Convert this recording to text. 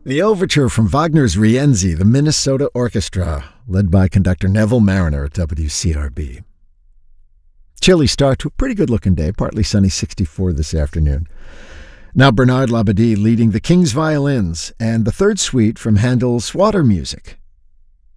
The overture from Wagner's Rienzi, the Minnesota Orchestra, led by conductor Neville Mariner at WCRB. Chilly start to a pretty good-looking day, partly sunny, 64 this afternoon. Now Bernard Labadie leading the King's Violins and the third suite from Handel's Water Music.